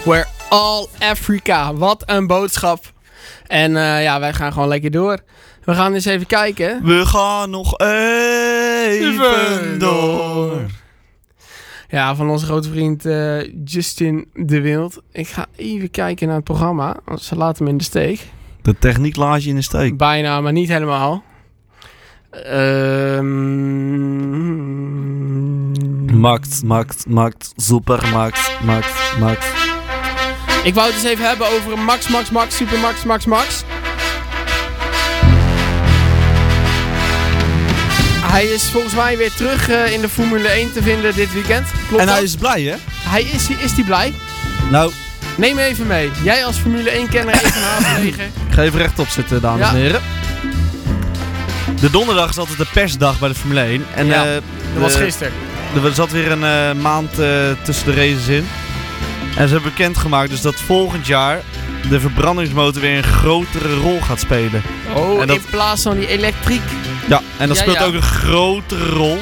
We're all Africa. Wat een boodschap. En wij gaan gewoon lekker door. We gaan eens even kijken. We gaan nog even door. Ja, van onze grote vriend Justin de Wild. Ik ga even kijken naar het programma. Want ze laten hem in de steek. De techniek laat je in de steek. Bijna, maar niet helemaal. Max, super Max. Ik wou het eens even hebben over Max, Super Max. Hij is volgens mij weer terug in de Formule 1 te vinden dit weekend. Klopt en dat? hij is blij, hè? Is hij blij? Nou, neem me even mee. Jij als Formule 1-kenner even naast ik ga even rechtop zitten, dames en heren. De donderdag is altijd de persdag bij de Formule 1. En, dat was gisteren. Er zat weer een maand tussen de races in. En ze hebben bekendgemaakt dus dat volgend jaar de verbrandingsmotor weer een grotere rol gaat spelen. Oh, en dat, in plaats van die elektriek. Ja, en dat speelt ook een grotere rol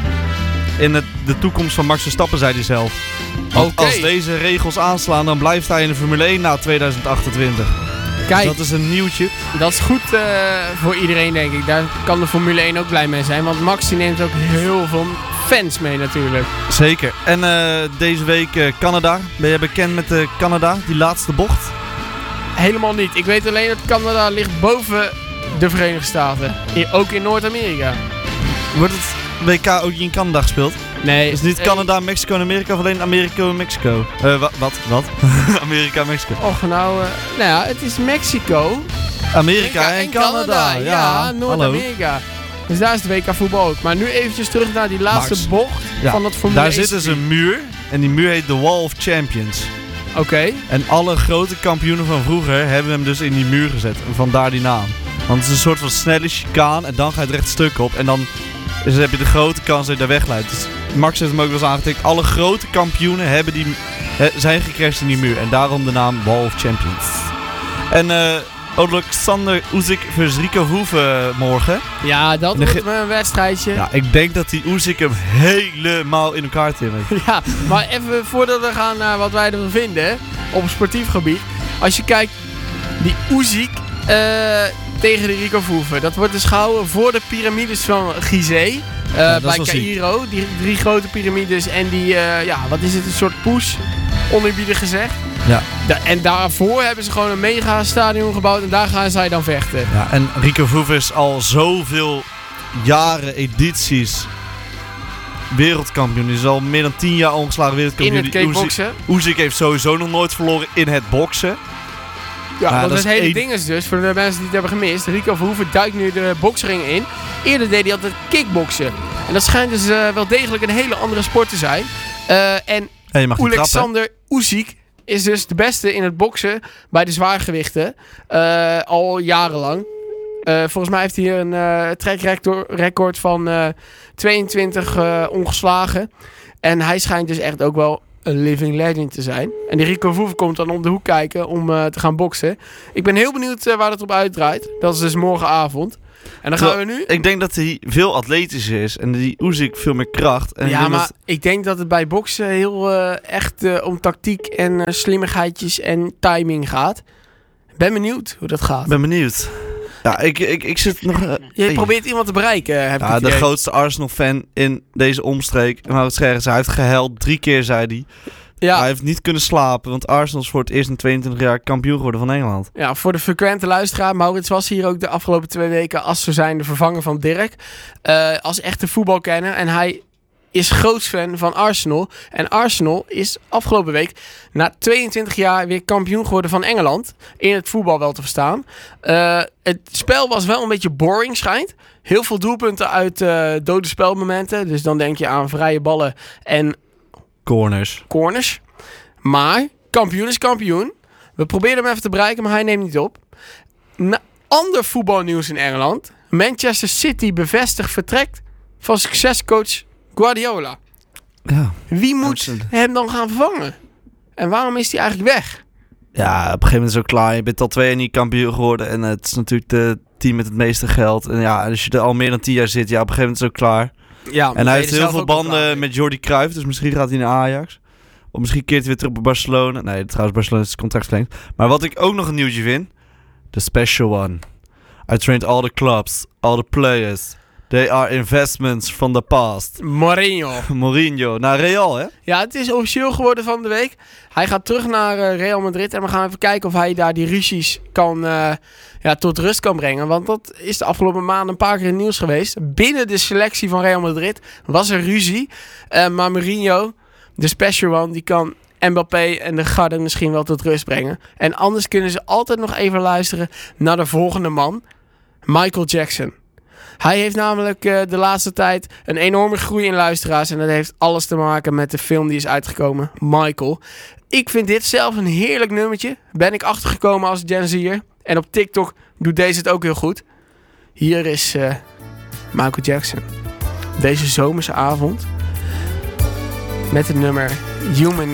in de toekomst van Max Verstappen, zei hij zelf. Want als deze regels aanslaan, dan blijft hij in de Formule 1 na 2028. Kijk, dus dat is een nieuwtje. Dat is goed voor iedereen, denk ik. Daar kan de Formule 1 ook blij mee zijn. Want Max die neemt ook heel veel fans mee natuurlijk. Zeker. En deze week Canada. Ben jij bekend met Canada, die laatste bocht? Helemaal niet. Ik weet alleen dat Canada ligt boven de Verenigde Staten. Ook in Noord-Amerika. Wordt het WK ook in Canada gespeeld? Nee. Dus niet Canada, Mexico en Amerika, of alleen Amerika en Mexico? Wat? Amerika en Mexico. Och, nou ja, het is Mexico. Amerika en Canada. Ja, Noord-Amerika. Dus daar is het WK voetbal ook. Maar nu eventjes terug naar die laatste bocht van het Formule 1. Daar zit dus een muur. En die muur heet de Wall of Champions. Oké. En alle grote kampioenen van vroeger hebben hem dus in die muur gezet. En vandaar die naam. Want het is een soort van snelle chicaan. En dan ga je het recht stuk op. En dan heb je de grote kans dat je daar wegleidt. Dus Max heeft hem ook wel eens aangetikt. Alle grote kampioenen zijn gecrashed in die muur. En daarom de naam Wall of Champions. En Alexander Usyk versus Rico Verhoeven morgen. Ja, dat wordt een wedstrijdje. Ja, ik denk dat die Usyk hem helemaal in elkaar timmert. Ja, maar even voordat we gaan naar wat wij ervan vinden op sportief gebied. Als je kijkt, die Usyk tegen de Rico Verhoeven. Dat wordt dus gehouden voor de piramides van Gizeh. Bij Cairo. Die 3 grote piramides en die, wat is het, een soort push, oneerbiedig gezegd. Ja. En daarvoor hebben ze gewoon een mega stadion gebouwd en daar gaan zij dan vechten. Ja, en Rico Verhoeven is al zoveel jaren, edities wereldkampioen. Hij is al meer dan 10 jaar ongeslagen wereldkampioen. In het kickboksen. Usyk heeft sowieso nog nooit verloren in het boksen. Ja, want het hele ding is dus, voor de mensen die het hebben gemist, Rico Verhoeven duikt nu de boksring in. Eerder deed hij altijd kickboksen. En dat schijnt dus wel degelijk een hele andere sport te zijn. En Alexander Usyk is dus de beste in het boksen bij de zwaargewichten. Al jarenlang. Volgens mij heeft hij een trackrecord van 22 ongeslagen. En hij schijnt dus echt ook wel een living legend te zijn. En die Rico Verhoeven komt dan om de hoek kijken om te gaan boksen. Ik ben heel benieuwd waar het op uitdraait. Dat is dus morgenavond. En dan gaan we nu. Ik denk dat hij veel atletischer is. En die Usyk veel meer kracht. En ik denk dat het bij boksen heel echt om tactiek en slimmigheidjes en timing gaat. Ben benieuwd hoe dat gaat. Ben benieuwd. Ja, ik zit nog... Je probeert iemand te bereiken, heb ik het idee. De grootste Arsenal-fan in deze omstreek. Maurits Scherens, hij heeft gehuild 3 keer, zei hij. Ja. Hij heeft niet kunnen slapen, want Arsenal is voor het eerst in 22 jaar kampioen geworden van Engeland. Ja, voor de frequente luisteraar, Maurits was hier ook de afgelopen 2 weken als zo zijn de vervanger van Dirk. Als echte voetbalkenner. En hij is groot fan van Arsenal. En Arsenal is afgelopen week na 22 jaar weer kampioen geworden van Engeland. In het voetbal wel te verstaan. Het spel was wel een beetje boring, schijnt. Heel veel doelpunten uit dode spelmomenten. Dus dan denk je aan vrije ballen en corners. Maar kampioen is kampioen. We proberen hem even te bereiken, maar hij neemt niet op. Ander voetbalnieuws in Engeland. Manchester City bevestigt vertrekt van succescoach Guardiola. Ja. Wie moet hem dan gaan vervangen? En waarom is hij eigenlijk weg? Ja, op een gegeven moment is het ook klaar. Je bent al 2 jaar niet kampioen geworden. En het is natuurlijk de team met het meeste geld. En ja, als je er al meer dan 10 jaar zit, ja, op een gegeven moment is het ook klaar. Ja, en hij heeft heel veel banden met Jordi Cruijff. Dus misschien gaat hij naar Ajax. Of misschien keert hij weer terug bij Barcelona. Nee, trouwens, Barcelona is het contract verlengd. Maar wat ik ook nog een nieuwtje vind. The special one. I trained all the clubs, all the players. They are investments from the past. Mourinho naar Real, hè? Ja, het is officieel geworden van de week. Hij gaat terug naar Real Madrid. En we gaan even kijken of hij daar die ruzies tot rust kan brengen. Want dat is de afgelopen maanden een paar keer in het nieuws geweest. Binnen de selectie van Real Madrid was er ruzie. Maar Mourinho, de special one, die kan Mbappé en de garde misschien wel tot rust brengen. En anders kunnen ze altijd nog even luisteren naar de volgende man. Michael Jackson. Hij heeft namelijk de laatste tijd een enorme groei in luisteraars. En dat heeft alles te maken met de film die is uitgekomen, Michael. Ik vind dit zelf een heerlijk nummertje. Ben ik achtergekomen als Gen Z'er. En op TikTok doet deze het ook heel goed. Hier is Michael Jackson. Deze zomerse avond. Met het nummer Human